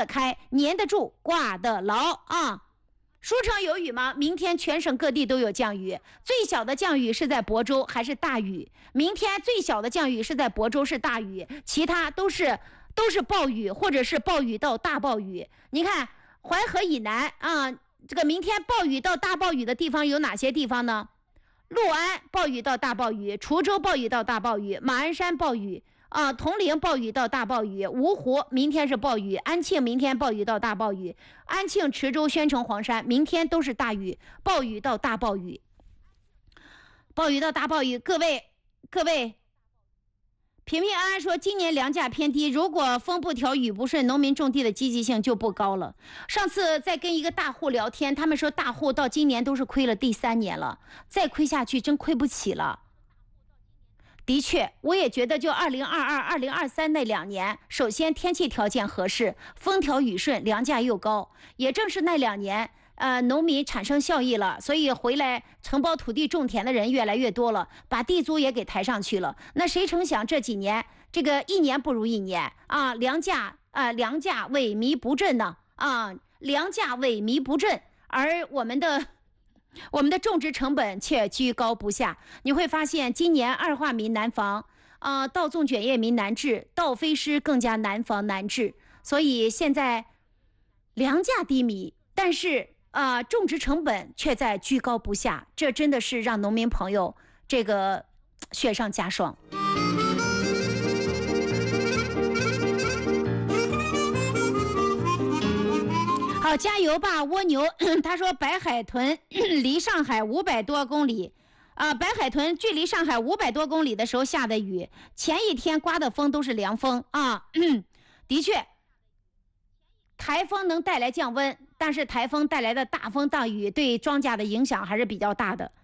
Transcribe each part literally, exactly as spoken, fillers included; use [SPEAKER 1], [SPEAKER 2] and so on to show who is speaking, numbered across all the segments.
[SPEAKER 1] 得开，粘得住，挂得牢啊。书城有雨吗？明天全省各地都有降雨，最小的降雨是在亳州，还是大雨。明天最小的降雨是在亳州，是大雨，其他都是都是暴雨，或者是暴雨到大暴雨。你看淮河以南啊，这个明天暴雨到大暴雨的地方有哪些地方呢？六安暴雨到大暴雨，滁州暴雨到大暴雨，马鞍山暴雨啊，铜陵暴雨到大暴雨，芜湖明天是暴雨，安庆明天暴雨到大暴雨，安庆、池州、宣城、黄山明天都是大雨，暴雨到大暴雨，暴雨到大暴雨。各位各位，平平安安说今年粮价偏低，如果风不调雨不顺，农民种地的积极性就不高了。上次在跟一个大户聊天，他们说大户到今年都是亏了第三年了，再亏下去真亏不起了。的确，我也觉得就二零二二、二零二三那两年，首先天气条件合适，风调雨顺，粮价又高，也正是那两年呃，农民产生效益了，所以回来承包土地种田的人越来越多了，把地租也给抬上去了。那谁成想这几年这个一年不如一年啊，粮价啊、呃、粮价萎靡不振呢啊，粮价萎靡不振，而我们的我们的种植成本却居高不下。你会发现今年二化米难防啊、呃，稻种卷叶米难治，稻飞虱更加难防难治。所以现在粮价低迷，但是啊、呃，种植成本却在居高不下，这真的是让农民朋友这个雪上加霜。好，加油吧蜗牛。他说白海豚离上海五百多公里啊、呃，白海豚距离上海五百多公里的时候下的雨，前一天刮的风都是凉风啊。的确，台风能带来降温，但是台风带来的大风大雨对庄稼的影响还是比较大的。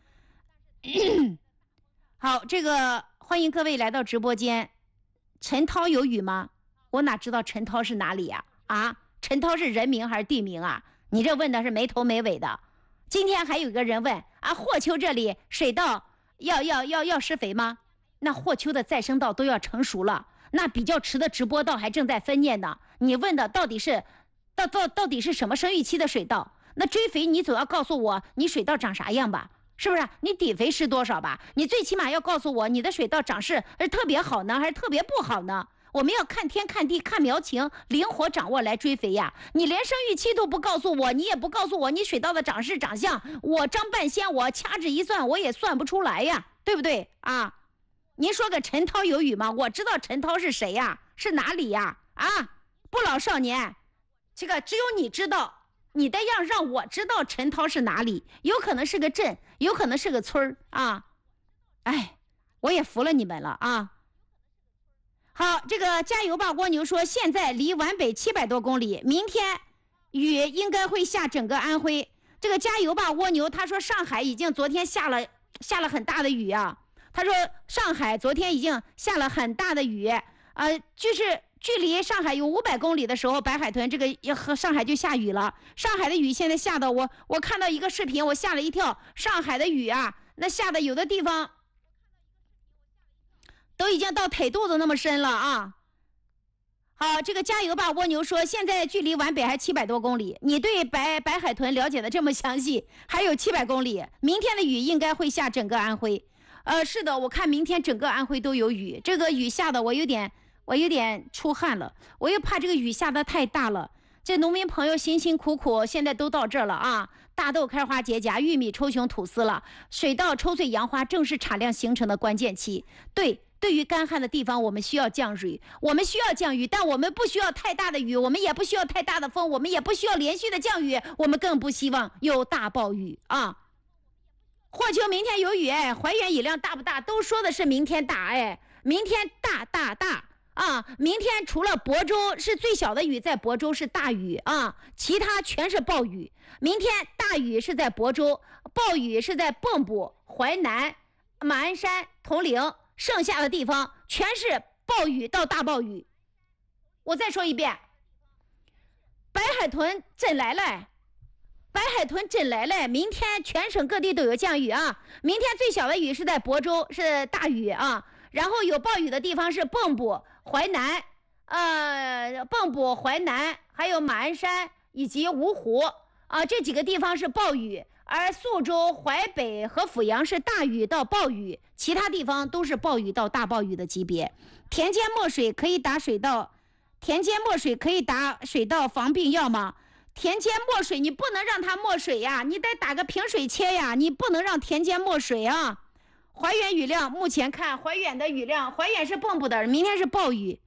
[SPEAKER 1] 好，这个欢迎各位来到直播间。陈涛有雨吗？我哪知道陈涛是哪里呀？啊，陈涛是人名还是地名啊？你这问的是没头没尾的。今天还有一个人问啊，霍丘这里水稻要要要要施肥吗？那霍丘的再生稻都要成熟了，那比较迟的直播稻还正在分蘖呢。你问的到底是到到到底是什么生育期的水稻？那追肥你总要告诉我你水稻长啥样吧？是不是？你底肥施多少吧？你最起码要告诉我你的水稻长势是特别好呢，还是特别不好呢？我们要看天看地看苗情，灵活掌握来追肥呀。你连生育期都不告诉我，你也不告诉我你水稻的长势长相，我张半仙我掐指一算我也算不出来呀，对不对啊？您说个陈涛有雨吗？我知道陈涛是谁呀，是哪里呀？啊，不老少年，这个只有你知道。你得让让我知道陈涛是哪里，有可能是个镇，有可能是个村儿啊！哎，我也服了你们了啊！好，这个加油吧蜗牛说，现在离皖北七百多公里，明天雨应该会下整个安徽。这个加油吧蜗牛，他说上海已经昨天下了下了很大的雨啊！他说上海昨天已经下了很大的雨，呃，就是。距离上海有五百公里的时候，白海豚这个和上海就下雨了。上海的雨现在下到我，我看到一个视频，我吓了一跳。上海的雨啊，那下的有的地方都已经到腿肚子那么深了啊。好，这个加油吧蜗牛说，现在距离皖北还七百多公里。你对白白海豚了解的这么详细，还有七百公里，明天的雨应该会下整个安徽。呃，是的，我看明天整个安徽都有雨，这个雨下的我有点。我有点出汗了，我又怕这个雨下得太大了。这农民朋友辛辛苦苦，现在都到这儿了啊！大豆开花结荚，玉米抽雄吐丝了，水稻抽穗扬花，正是产量形成的关键期。对，对于干旱的地方，我们需要降雨，我们需要降雨，但我们不需要太大的雨，我们也不需要太大的风，我们也不需要连续的降雨，我们更不希望有大暴雨啊！霍丘明天有雨，哎，怀远雨量大不大？都说的是明天大，哎，明天大大大。啊，明天除了亳州是最小的雨，在亳州是大雨啊，其他全是暴雨。明天大雨是在亳州，暴雨是在蚌埠、淮南、马鞍山、铜陵，剩下的地方全是暴雨到大暴雨。我再说一遍，白海豚真来了，白海豚真来了，明天全省各地都有降雨啊。明天最小的雨是在亳州，是大雨啊。然后有暴雨的地方是蚌埠、淮南，呃，蚌埠、淮南， 还有马鞍山以及芜湖啊，这几个地方是暴雨，而宿州、淮北和阜阳是大雨到暴雨，其他地方都是暴雨到大暴雨的级别。田间没水可以打水稻，田间没水可以打水稻防病药吗？田间没水你不能让它没水呀，你得打个平水切呀，你不能让田间没水啊。怀远雨量目前看，怀远的雨量，怀远是蚌埠的，明天是暴雨。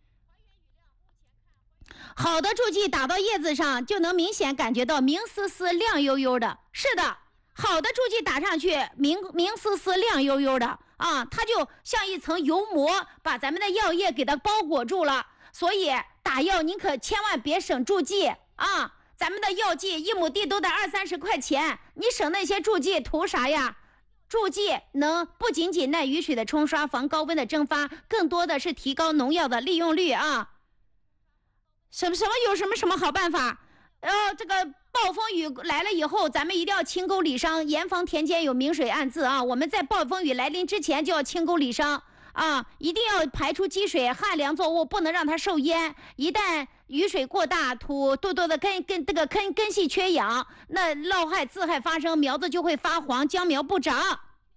[SPEAKER 1] 好的助剂打到叶子上，就能明显感觉到明丝丝、亮悠悠的。是的，好的助剂打上去，明明丝丝、亮悠悠的啊，它就像一层油膜，把咱们的药液给它包裹住了。所以打药您可千万别省助剂啊！咱们的药剂一亩地都得二三十块钱，你省那些助剂图啥呀？助剂能不仅仅耐雨水的冲刷、防高温的蒸发，更多的是提高农药的利用率啊。什么什么有什么什么好办法？呃，这个暴风雨来了以后，咱们一定要清沟理商，严防田间有明水暗渍啊！我们在暴风雨来临之前就要清沟理商啊，一定要排出积水，旱粮作物不能让它受淹。一旦雨水过大，土多多的根根这个根根系缺氧，那涝害自害发生，苗子就会发黄，将苗不长。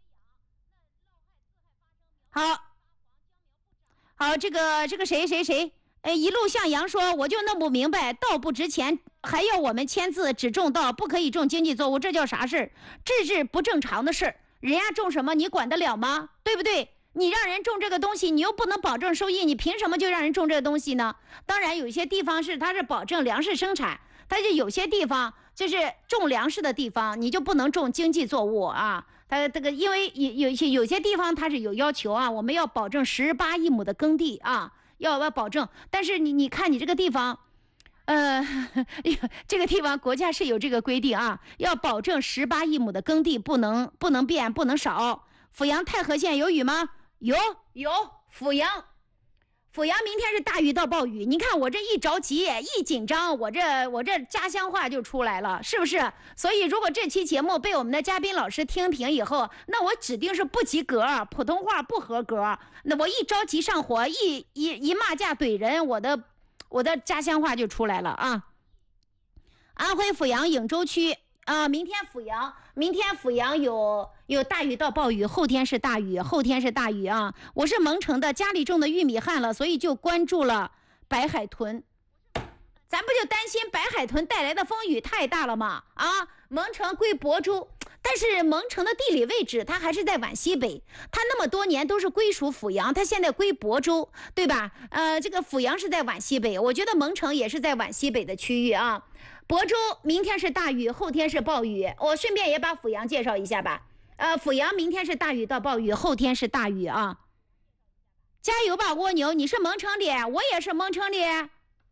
[SPEAKER 1] 好，好，这个这个谁谁谁。哎，一路向阳说，我就弄不明白，稻不值钱，还要我们签字只种稻，不可以种经济作物，这叫啥事儿？这是不正常的事儿。人家种什么，你管得了吗？对不对？你让人种这个东西，你又不能保证收益，你凭什么就让人种这个东西呢？当然，有些地方是它是保证粮食生产，但是有些地方就是种粮食的地方，你就不能种经济作物啊。它这个因为有有些有些地方它是有要求啊，我们要保证十八亿亩的耕地啊。要要保证，但是你你看你这个地方，呃，这个地方国家是有这个规定啊，要保证十八亿亩的耕地不能不能变不能少。阜阳太和县有雨吗？有有，阜阳，阜阳明天是大雨到暴雨。你看我这一着急一紧张，我这我这家乡话就出来了，是不是？所以如果这期节目被我们的嘉宾老师听评以后，那我指定是不及格，普通话不合格。那我一着急上火，一一一骂架怼人，我的我的家乡话就出来了啊。安徽阜阳颍州区啊，明天阜阳，明天阜阳有有大雨到暴雨，后天是大雨，后天是大雨啊。我是蒙城的，家里种的玉米旱了，所以就关注了白海豚。咱不就担心白海豚带来的风雨太大了吗？啊，蒙城归亳州。但是蒙城的地理位置它还是在皖西北，它那么多年都是归属阜阳，它现在归亳州，对吧？呃，这个阜阳是在皖西北，我觉得蒙城也是在皖西北的区域啊。亳州明天是大雨，后天是暴雨，我顺便也把阜阳介绍一下吧。呃，阜阳明天是大雨到暴雨，后天是大雨啊。加油吧蜗牛，你是蒙城的，我也是蒙城的。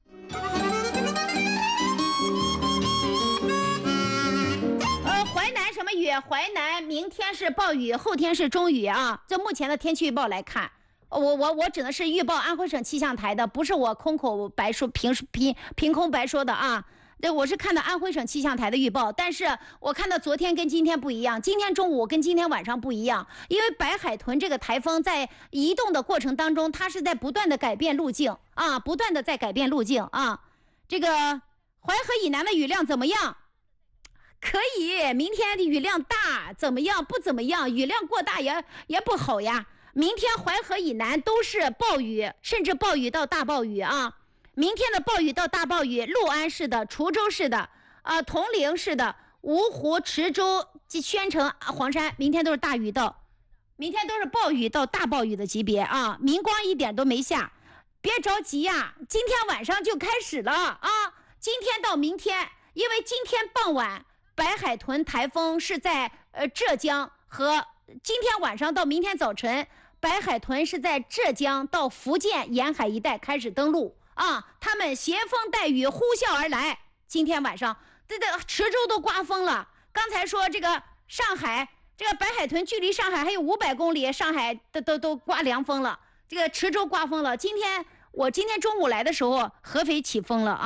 [SPEAKER 1] 什么雨？淮南明天是暴雨，后天是中雨啊！这目前的天气预报来看，我我我只能是预报安徽省气象台的，不是我空口白说凭凭凭空白说的啊！对，我是看到安徽省气象台的预报，但是我看到昨天跟今天不一样，今天中午跟今天晚上不一样，因为白海豚这个台风在移动的过程当中，它是在不断的改变路径啊，不断的在改变路径啊。这个淮河以南的雨量怎么样？可以，明天的雨量大，怎么样？不怎么样，雨量过大也也不好呀。明天淮河以南都是暴雨，甚至暴雨到大暴雨啊。明天的暴雨到大暴雨，六安市的、滁州市的、啊、呃、铜陵市的、芜湖、池州、宣城、黄山，明天都是大雨到，明天都是暴雨到大暴雨的级别啊。明光一点都没下，别着急呀，今天晚上就开始了啊。今天到明天，因为今天傍晚。白海豚台风是在呃浙江和今天晚上到明天早晨，白海豚是在浙江到福建沿海一带开始登陆啊，他们携风带雨呼啸而来。今天晚上，这这池州都刮风了。刚才说这个上海，这个白海豚距离上海还有五百公里，上海都都都刮凉风了。这个池州刮风了。今天我今天中午来的时候，合肥起风了啊。